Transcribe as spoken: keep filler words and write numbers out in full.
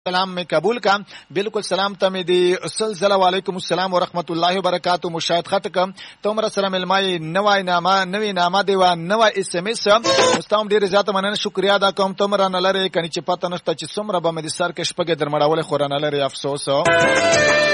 سلام میں قبول کا بالکل سلام ته مې دی سلسله وعلیکم السلام ورحمت الله وبرکاتہ مشاهد خط کم تمره سره ملمای نوای نامه نوی نامه دی و نوای اس ام اس مستوم ډیر زیاته مننه شکریا دا کوم تمره نه لري کني چې پته نشته چې څومره به مې سر کې شپږ درمړاول خورانه لري افسوس